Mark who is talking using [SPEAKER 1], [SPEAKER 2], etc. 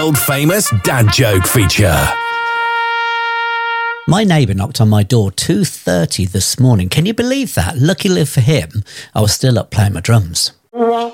[SPEAKER 1] world-famous dad joke feature.
[SPEAKER 2] My neighbour knocked on my door 2:30 this morning. Can you believe that? Lucky live for him, I was still up playing my drums.